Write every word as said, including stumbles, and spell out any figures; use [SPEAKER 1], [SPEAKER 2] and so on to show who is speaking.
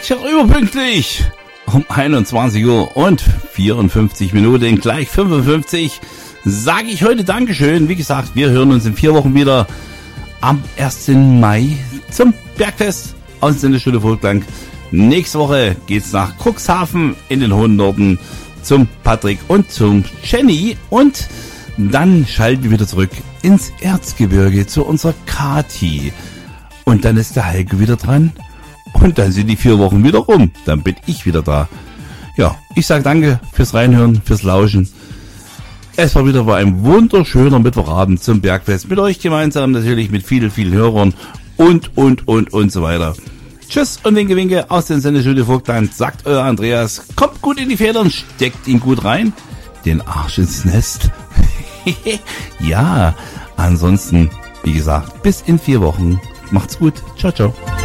[SPEAKER 1] Tja, überpünktlich um einundzwanzig Uhr und vierundfünfzig Minuten, gleich fünfundfünfzig, sage ich heute Dankeschön. Wie gesagt, wir hören uns in vier Wochen wieder am ersten Mai zum Bergfest aus der Schule Vogtlang. Nächste Woche geht's nach Cuxhaven in den hohen Norden zum Patrick und zum Jenny und dann schalten wir wieder zurück ins Erzgebirge zu unserer Kati. Und dann ist der Heike wieder dran. Und dann sind die vier Wochen wieder rum. Dann bin ich wieder da. Ja, ich sage danke fürs Reinhören, fürs Lauschen. Es war wieder ein wunderschöner Mittwochabend zum Bergfest. Mit euch gemeinsam, natürlich mit vielen, vielen Hörern und, und, und, und so weiter. Tschüss und winke, winke aus dem Sendestudio Vogtland, sagt euer Andreas. Kommt gut in die Federn, steckt ihn gut rein. Den Arsch ins Nest. Ja, ansonsten, wie gesagt, bis in vier Wochen. Macht's gut. Ciao, ciao.